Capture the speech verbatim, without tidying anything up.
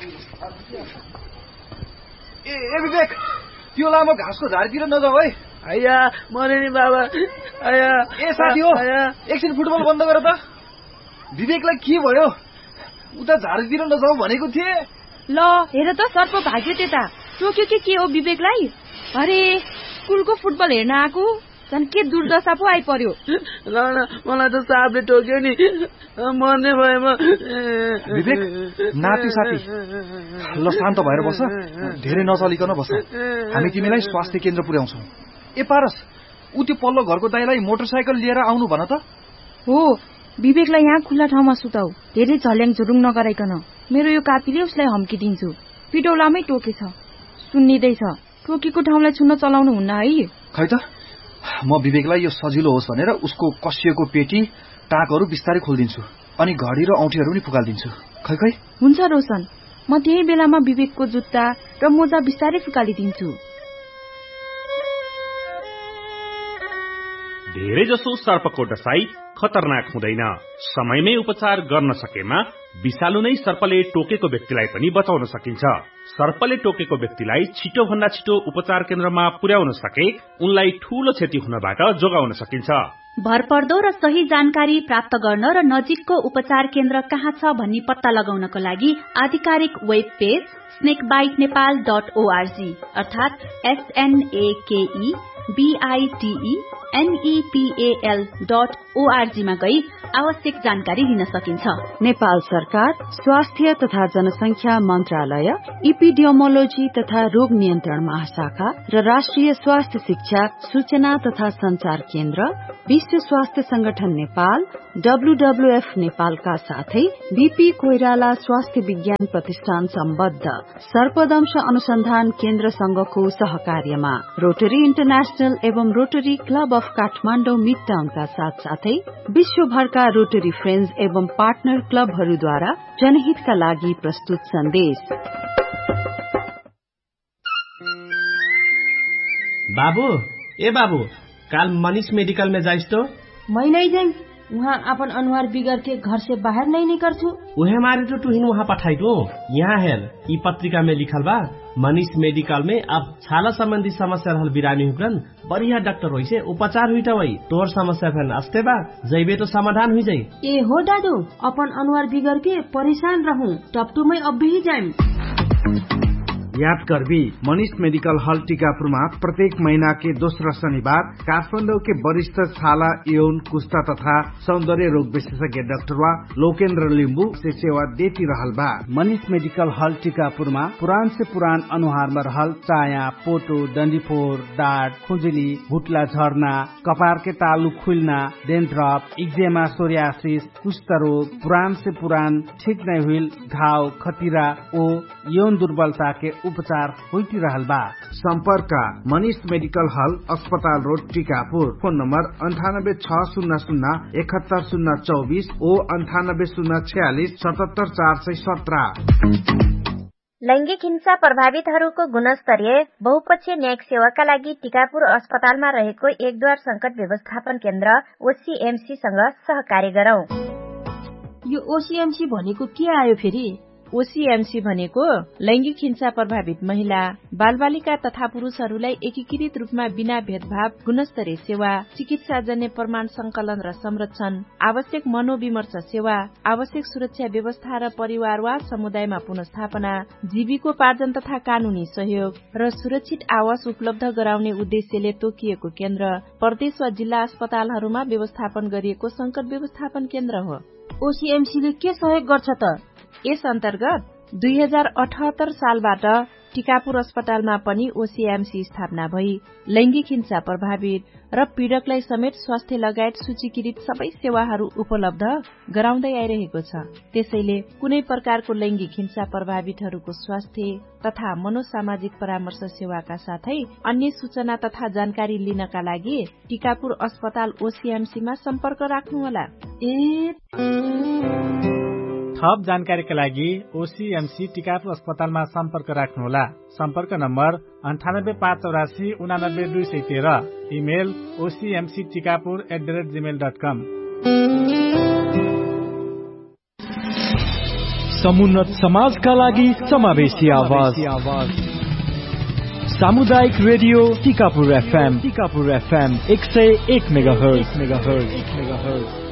ए ए विवेक, त्यो लामो घाँसको झाडीतिर नजाऊ है। आया मरे नि बाबा। आया ए साथी हो, एकछिन फुटबल बन्द गर त। विवेकलाई के भयो? उता झाडीतिर नजाऊ भनेको थिए। ल हेर त, सर्प भाग्यो त्यता। टोक्यो कि के हो विवेकलाई? अरे स्कुलको फुटबल हेर्न आएको, झन् के दुर्दशा पो आइपर्यो। ल न, मलाई त सापले टोक्यो नि, मर्ने भयो म। विवेक नाति साथी, ल शान्त भएर बस, धेरै नचलिकन बस। हामी तिमीलाई स्वास्थ्य केन्द्र पुर्याउँछौँ। ए पारस, उ त्यो पल्लो घरको दाइलाई मोटरसाइकल लिएर आउनु भन त। हो, विवेकलाई यहाँ खुल्ला ठाउँमा सुताऊ, धेरै झल्याङ झुरुङ नगराइकन। मेरो यो कापीले उसलाई हम्किदिन्छु। पिटौलामै टोकेछ, सुन्निदैछ। टोकेको ठाउँलाई छुन्न चलाउनु हुन्न है। खै त, म विवेकलाई यो सजिलो होस् भनेर उसको कसिएको पेटी टाकहरू बिस्तारै खोलिदिन्छु, अनि घडी र औँठीहरू पनि फुकालिदिन्छु। खै खै हुन्छ रोशन, म त्यही बेलामा विवेकको जुत्ता र मोजा बिस्तारै फुकालिदिन्छु। धेरै जसो सर्पको डसाई खतरनाक हुँदैन। समयमै उपचार गर्न सकेमा विषालु नै सर्पले टोकेको व्यक्तिलाई पनि बचाउन सकिन्छ। सर्पले टोकेको व्यक्तिलाई छिटो भन्दा छिटो उपचार केन्द्रमा पुर्याउन सके उनलाई ठूलो क्षति हुनबाट जोगाउन सकिन्छ। भरपर्दो र सही जानकारी प्राप्त गर्न र नजिकको उपचार केन्द्र कहाँ छ भन्ने पत्ता लगाउनको लागि आधिकारिक web page snake bite Nepal dot ORG अर्थात एसएनएकेई बीआईटीई एनईपीएल डट ओआरजी मा गई आवश्यक जानकारी लिन सकिन्छ। नेपाल सरकार स्वास्थ्य तथा जनसंख्या मन्त्रालय, इपिडियोमोलोजी तथा रोग नियन्त्रण महाशाखा र राष्ट्रिय स्वास्थ्य शिक्षा सूचना तथा संचार केन्द्र, विश्व स्वास्थ्य संगठन नेपाल, डब्ल्यूडब्ल्यूएफ नेपालका साथै बीपी कोइराला स्वास्थ्य विज्ञान प्रतिष्ठान सम्बद्ध सर्पदंश अनुसन्धान केन्द्र संघको सहकार्यमा रोटरी इन्टरनेशनल एवं rotary club of Kathmandu mid टाउनका साथ साथै विश्वभरका रोटरी फ्रेन्ड्स एवं पार्टनर क्लबहरूद्वारा जनहितका लागि प्रस्तुत सन्देश। बाबू, ए बाबू, काल मनीष मेडिकल में जाइस तो? मैं नहीं जाऊँ, वहाँ अपन अनुहार बिगड़ के घर से बाहर नहीं निकल छू। उहे मारे तो तुहिन वहाँ पठाई दो। यहाँ है ई पत्रिका में लिखल बा, मनीष मेडिकल में अब छाला संबंधी समस्या रहल बिरामी हुकरन बढ़िया डॉक्टर होई से उपचार हुई वही तोर समस्या फैन अस्ते बा जैबे तो समाधान हुई जाये। ए हो दादू, अपन अनुहार बिगड़ के परेशान रहूं, टपटू में अब भी जाए। याद करबी, मनीष मेडिकल हॉल टीकापुरमा प्रत्येक महीना के दोस्रो शनिबार काठमाडौँ के वरिष्ठ छाला यौन कुष्ठा तथा सौंदर्य रोग विशेषज्ञ डाक्टर वा लोकेन्द्र लिम्बू से सेवा देती रहल बा। मनीष मेडिकल हॉल टीकापुरमा पुरान से पुरान अनुहार में रहल चाया, पोटो, डंडीफोर, दाढ़, खुजली, भुटला झर्ना, कपार के तालु खुलना, डेन्ड्रफ, इक्जेमा, सोरियासिस, कुष्ठ रोग, पुरान से पुरान ठीक नहीं हुई घाव, खतिरा ओ यौन दुर्बलता के उपचार होती रहल बा। संपर्क मनीष मेडिकल हॉल, अस्पताल रोड, टीकापुर। फोन नंबर अंठानब्बे छह शून्य शून्य इकहत्तर शून्य चौबीस ओ अंठानब्बे शून्य छियालीस सतहत्तर चार सय सत्रह। लैंगिक हिंसा प्रभावितहरूको गुणस्तरीय बहुपक्षीय न्यायिक सेवाका लागि टीकापुर अस्पतालमा रहेको एकद्वार संकट व्यवस्थापन केन्द्र ओसीएमसी सँग सहकार्य गरौं। यो ओसीएमसी भनेको के आयो फेरि? ओसीएमसी भनेको लैंगिक हिंसा प्रभावित महिला, बालबालिका तथा पुरुषहरूलाई एकीकृत रूपमा बिना भेदभाव गुणस्तरीय सेवा, चिकित्साजन्य प्रमाण संकलन र संरक्षण, आवश्यक मनोविमर्श सेवा, आवश्यक सुरक्षा व्यवस्था र परिवार वा समुदायमा पुनर्स्थापना, जीविकोपार्जन तथा कानूनी सहयोग र सुरक्षित आवास उपलब्ध गराउने उद्देश्यले तोकिएको केन्द्र प्रदेश वा जिल्ला अस्पतालहरूमा व्यवस्थापन गरिएको संकट व्यवस्थापन केन्द्र हो। ओसीएमसी ले के सहयोग गर्छ त? यस अन्तर्गत दुई हजार अठहत्तर सालबाट टीकापुर अस्पतालमा पनि ओसीएमसी स्थापना भई लैंगिक हिंसा प्रभावित र पीड़कलाई समेत स्वास्थ्य लगायत सूचीकृत सबै सेवाहरू उपलब्ध गराउँदै आइरहेको छ। त्यसैले कुनै प्रकारको लैंगिक हिंसा प्रभावितहरूको स्वास्थ्य तथा मनोसामाजिक परामर्श सेवाका साथै अन्य सूचना तथा जानकारी लिनका लागि टीकापुर अस्पताल ओसीएमसी मा सम्पर्क राख्नुहोला। ए थप जानकारीका लागि ओसीएमसी टीकापुर अस्पतालमा सम्पर्क राख्नुहोला। सम्पर्क नम्बर अन्ठानब्बे पाँच चौरासी उनानब्बे दुई सय तेह्र। Email ओसीएमसी Tikapur at the rate Gmail dot कम। समुन्नत समाजका लागि समावेशी आवाज सामुदायिक radio Tikapur FM Tikapur FM एक सय एक मेगाहर्ज मेगाहर्ज मेगाहर्ज